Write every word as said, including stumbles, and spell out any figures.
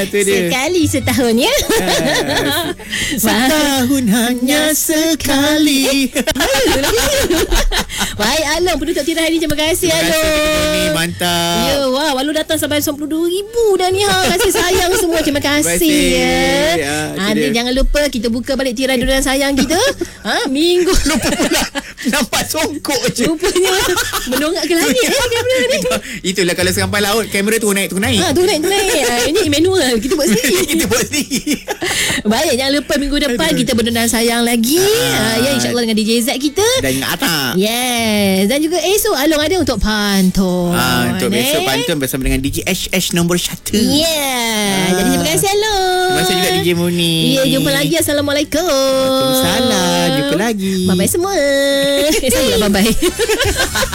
tu dia. Sekali setahun ya. Ah, setahun hanya sekali. Baik Along, penutup tirai hari ni. Terima kasih Terima kasih Along. kita ni, mantap. Ya, wah, Walu datang sampai sembilan puluh dua ribu dah ni ha. Kasih sayang semua. Terima kasih, Terima kasih. ya. Ah, Ha, dia. jangan lupa kita buka balik tirai Dunia Sayang kita. Ha, minggu. Lupa pula. Nampak songkok je. Rupanya mendongak ke langit ya kamera ni. Itulah kalau sampai laut, kamera tu naik tu naik. Ha, tu naik tu naik. Ha, ini manual. Kita buat sendiri. Kita buat sendiri. Baik, jangan lupa minggu depan kita berdendang sayang lagi. Ha, ya, InsyaAllah dengan D J Z kita. Dan ingat Atak. Yes. Dan juga esok Along ada untuk pantun. Ah, untuk eh? besok pantun bersama dengan D J H H nombor satu. Yeah. Ah. Jadi terima kasih Along. Terima kasih juga D J Muni. Ya, jumpa lagi. Assalamualaikum. Waalaikumsalam. Jumpa lagi. Bye-bye semua. Eh, saya pula bye-bye.